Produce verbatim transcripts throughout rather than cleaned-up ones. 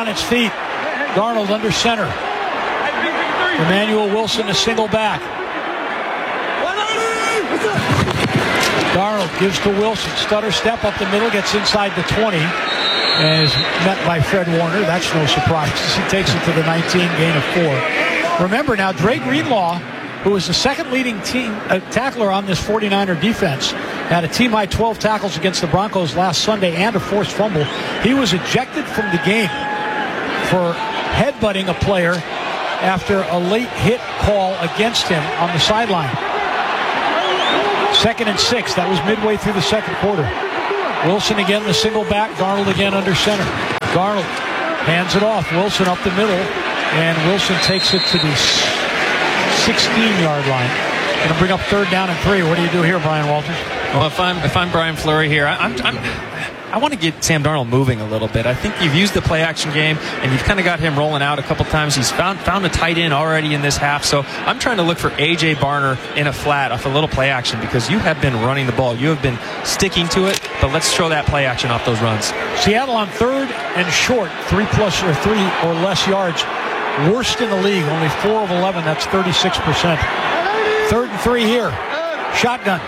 its feet. Darnold under center. Emmanuel Wilson a single back. Darnold gives to Wilson. Stutter step up the middle, gets inside the twenty. And is met by Fred Warner. That's no surprise. He takes it to the nineteen, gain of four. Remember now, Dre Greenlaw, who was the second leading team uh, tackler on this forty-niner defense, had a team-high twelve tackles against the Broncos last Sunday and a forced fumble. He was ejected from the game for headbutting a player after a late hit call against him on the sideline. Second and six. That was midway through the second quarter. Wilson again, the single back. Darnold again under center. Darnold hands it off. Wilson up the middle, and Wilson takes it to the sixteen-yard line. Going to bring up third down and three. What do you do here, Brian Walters? Well, if I'm if I'm Brian Fleury here, I, I'm, I'm I want to get Sam Darnold moving a little bit. I think you've used the play action game, and you've kind of got him rolling out a couple times. He's found found a tight end already in this half, so I'm trying to look for A J Barner in a flat off a little play action because you have been running the ball. You have been sticking to it, but let's throw that play action off those runs. Seattle on third and short, three plus or three or less yards. Worst in the league, only four of eleven. That's thirty-six percent. Third and three here. Shotgun.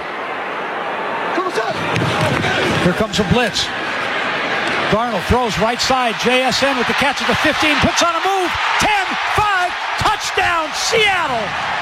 Here comes a blitz. Darnold throws right side. J S N with the catch at the fifteen. Puts on a move. ten, five. Touchdown, Seattle.